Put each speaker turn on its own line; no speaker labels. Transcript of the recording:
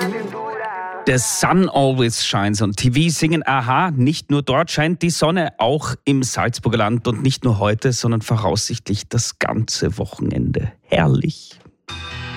The sun always shines on TV singen Aha. Nicht nur dort scheint die Sonne, auch im Salzburger Land. Und nicht nur heute, sondern voraussichtlich das ganze Wochenende. Herrlich.